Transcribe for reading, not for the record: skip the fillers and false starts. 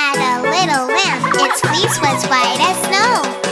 had a little lamb. Its fleece was white as snow.